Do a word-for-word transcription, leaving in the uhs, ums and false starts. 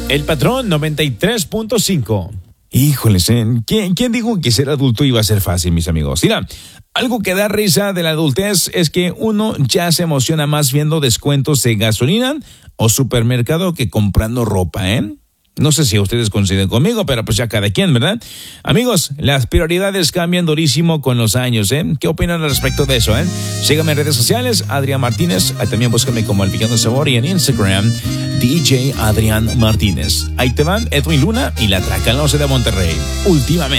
El Patrón noventa y tres punto cinco. Híjoles, ¿eh? ¿Quién, ¿quién dijo que ser adulto iba a ser fácil, mis amigos? Mira, algo que da risa de la adultez es que uno ya se emociona más viendo descuentos de gasolina o supermercado que comprando ropa, ¿eh? No sé si ustedes coinciden conmigo, pero pues ya cada quien, ¿verdad? Amigos, las prioridades cambian durísimo con los años, ¿eh? ¿Qué opinan al respecto de eso, eh? Síganme en redes sociales, Adrián Martínez. Ahí también búscame como El Picando Sabor y en Instagram, D J Adrián Martínez. Ahí te van Edwin Luna y La Tracalosa de Monterrey. Últimamente.